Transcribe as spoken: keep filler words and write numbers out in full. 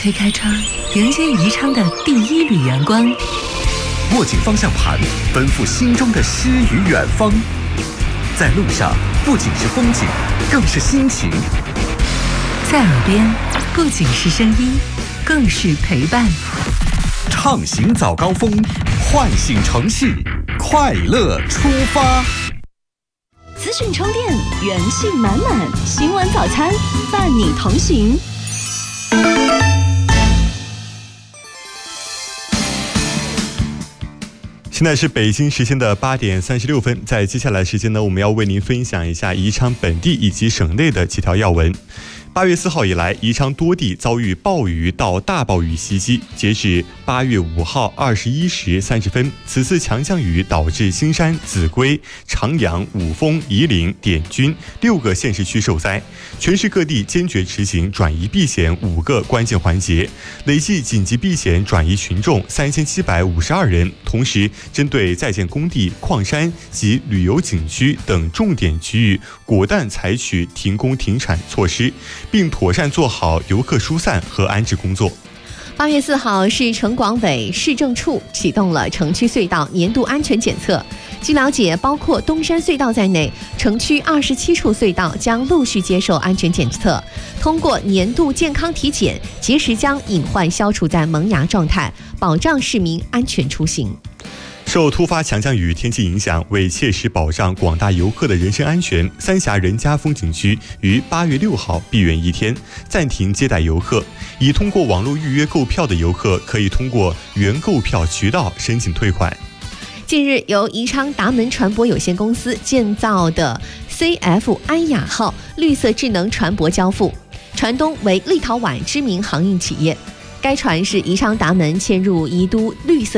推开窗，迎接宜昌的第一缕阳光。 握紧方向盘，奔赴心中的诗与远方。在路上，不仅是风景，更是心情。 在耳边，不仅是声音，更是陪伴。 畅行早高峰，唤醒城市，快乐出发。 资讯充电，元气满满。新闻早餐，伴你同行。 现在是北京时间的八点三十六分，在接下来时间呢，我们要为您分享一下宜昌本地以及省内的几条要闻。八月四号以来，宜昌多地遭遇暴雨到大暴雨袭击。截至八月五号二十一时三十分，此次强降雨导致新山、秭归、长阳、五峰、夷陵、滇军六个县市区受灾，全市各地坚决执行转移避险五个关键环节，累计紧急避险转移群众三千七百五十二人。同时，针对在建工地、矿山及旅游景区等重点区域，果断采取停工停产措施，并妥善做好游客疏散和安置工作。 八月四号，市城广委市政处启动了城区隧道年度安全检测。据了解，包括东山隧道在内，城区二十七处隧道将陆续接受安全检测，通过年度健康体检，及时将隐患消除在萌芽状态，保障市民安全出行。 受突发强降雨天气影响，为切实保障广大游客的人身安全，三峡任家风景区于八月六号闭园一天，暂停接待游客。已通过网络预约购票的游客，可以通过原购票渠道申请退款。 近日，由宜昌达门船舶有限公司建造的 C F 安雅号绿色智能船舶交付，船东为立陶宛知名航运企业。该船是宜昌达门嵌入宜都绿色